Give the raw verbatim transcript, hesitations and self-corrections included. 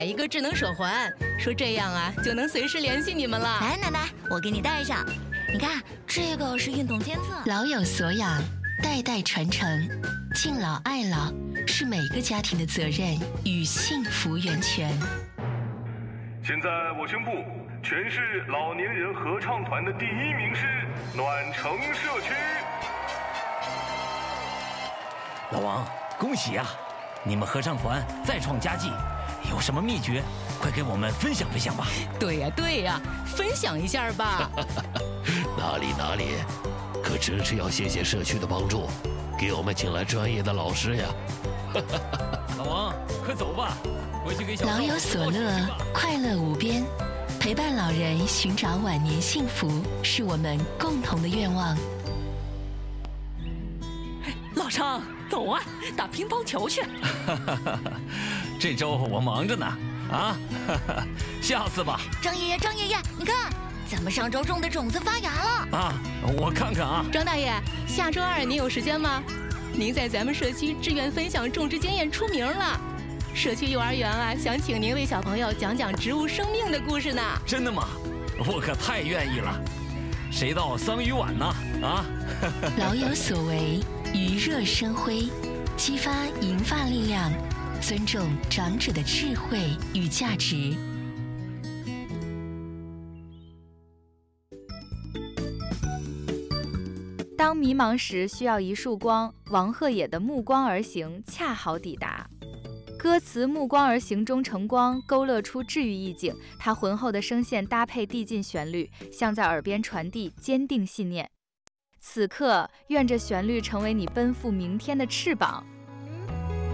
一个智能手环，说这样啊就能随时联系你们了。 来，奶奶，我给你戴上。你看，这个是运动监测， 老有所养，代代传承，敬老爱老是每个家庭的责任与幸福源泉。 现在我宣布，全市老年人合唱团的第一名是暖城社区。 老王，恭喜啊！你们合唱团再创佳绩，有什么秘诀？快给我们分享分享吧。 对呀对呀，分享一下吧。 哪里哪里，可真是要谢谢社区的帮助，给我们请来专业的老师呀。 老王，快走吧，回去给小老有所乐，快乐无边，陪伴老人寻找晚年幸福，是我们共同的愿望。 老张，走啊，打乒乓球去。 这周我忙着呢，啊，下次吧。 张爷爷，张爷爷，你看，咱们上周种的种子发芽了。 啊，我看看啊。 张大爷，下周二您有时间吗？您在咱们社区志愿分享种植经验出名了，社区幼儿园啊，想请您为小朋友讲讲植物生命的故事呢。 真的吗？我可太愿意了。谁到桑榆晚呢？啊！ 老有所为，余热生辉，激发银发力量，尊重长者的智慧与价值。 当迷茫时需要一束光，王鹤野的《目光而行》恰好抵达。歌词《目光而行》中晨光勾勒出治愈意境，它浑厚的声线搭配递进旋律，像在耳边传递坚定信念。此刻，愿这旋律成为你奔赴明天的翅膀，